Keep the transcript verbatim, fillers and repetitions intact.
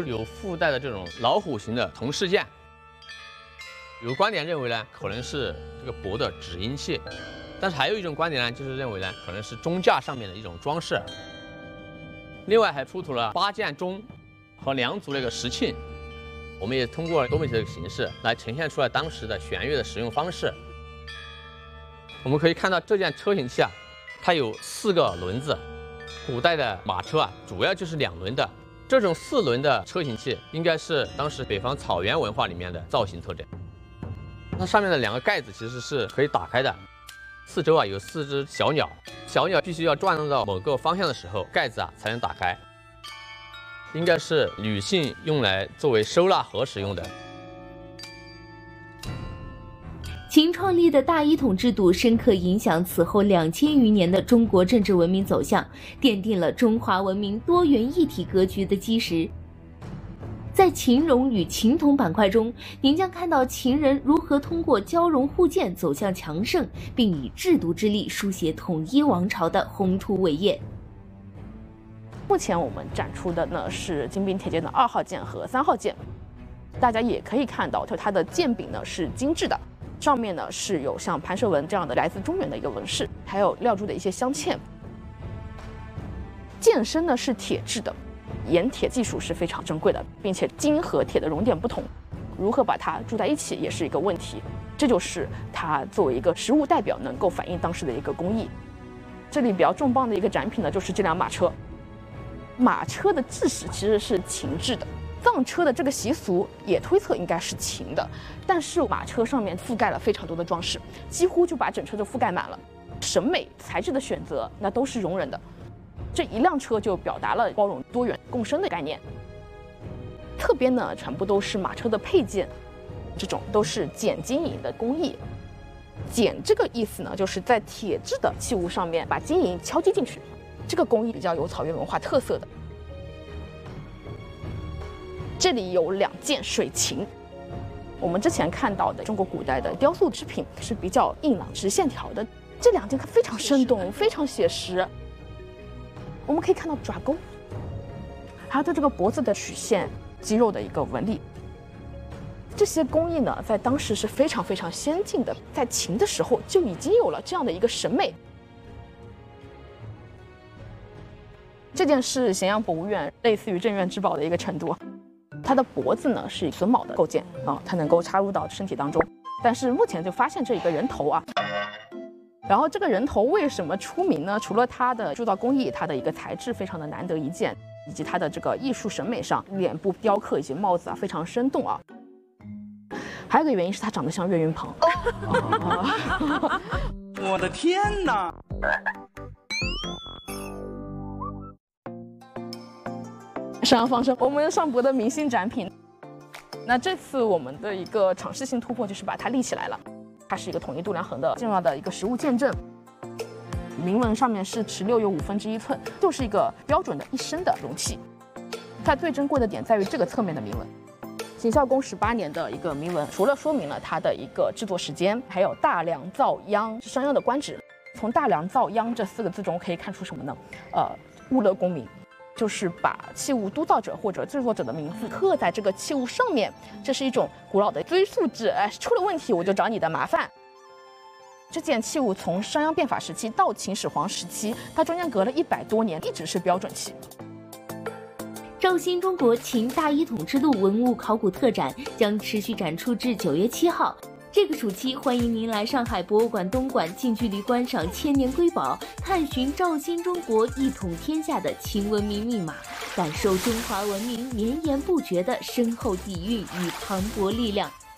有附带的这种老虎形的铜饰件。有观点认为呢，可能是这个帛的止阴器，但是还有一种观点呢，就是认为呢，可能是钟架上面的一种装饰。另外还出土了八件钟和两组那个石磬，我们也通过多媒体的形式来呈现出来当时的弦乐的使用方式。我们可以看到这件车形器啊，它有四个轮子。古代的马车啊，主要就是两轮的。这种四轮的车形器，应该是当时北方草原文化里面的造型特征。它上面的两个盖子其实是可以打开的，四周啊有四只小鸟，小鸟必须要转动到某个方向的时候，盖子啊才能打开。应该是女性用来作为收纳盒使用的。 秦创立的大一统制度深刻影响此后两千余年的中国政治文明走向，奠定了中华文明多元一体格局的基石。在秦戎与秦佗板块中，您将看到秦人如何通过交融互鉴走向强盛，并以制度之力书写统一王朝的宏图伟业。 目前我们展出的呢是金兵铁剑的二号剑和三号剑，大家也可以看到，就它的剑柄呢是精致的，上面呢是有像盘蛇纹这样的来自中原的一个纹饰，还有料铸的一些镶嵌。剑身呢是铁制的，冶铁技术是非常珍贵的，并且金和铁的熔点不同，如何把它铸在一起也是一个问题。这就是它作为一个实物代表能够反映当时的一个工艺。这里比较重磅的一个展品呢，就是这辆马车。马车的制式其实是秦制的，藏车的这个习俗也推测应该是秦的，但是马车上面覆盖了非常多的装饰，几乎就把整车都覆盖满了。审美材质的选择那都是容忍的，这一辆车就表达了包容多元共生的概念。侧边呢全部都是马车的配件，这种都是剪金银的工艺。剪这个意思呢，就是在铁制的器物上面把金银敲击进去，这个工艺比较有草原文化特色的。这里有两件水琴，我们之前看到的中国古代的雕塑制品是比较硬朗直线条的，这两件它非常生动，非常写实。我们可以看到爪钩，还有它这个脖子的曲线、肌肉的一个纹理。这些工艺呢，在当时是非常非常先进的，在秦的时候就已经有了这样的一个审美。这件是咸阳博物院类似于镇院之宝的一个程度，它的脖子呢是榫卯的构件啊，它能够插入到身体当中。但是目前就发现这一个人头啊，然后这个人头为什么出名呢？除了它的铸造工艺，它的一个材质非常的难得一见，以及它的这个艺术审美上，脸部雕刻以及帽子啊非常生动啊。还有一个原因是它长得像岳云鹏。哦、 我的天哪！ 沈阳方舟，我们上博的明星展品。那这次我们的一个尝试性突破就是把它立起来了，它是一个统一度量衡的重要的一个实物见证。铭文上面是十六又五分之一寸，就是一个标准的一升的容器。它最珍贵的点在于这个侧面的铭文。秦孝公十八年的一个铭文，除了说明了它的一个制作时间，还有大梁造央是商鞅的官职。从大梁造央这四个字中可以看出什么呢？呃，物勒公民，就是把器物督造者或者制作者的名字刻在这个器物上面，这是一种古老的追溯制。哎，出了问题我就找你的麻烦。这件器物从商鞅变法时期到秦始皇时期，它中间隔了一百多年，一直是标准器。 赵新中国秦大一统之路文物考古特展将持续展出至九月七号。这个暑期，欢迎您来上海博物馆东馆近距离观赏千年瑰宝，探寻赵新中国一统天下的秦文明密码，感受中华文明绵延不绝的深厚底蕴与磅礴力量。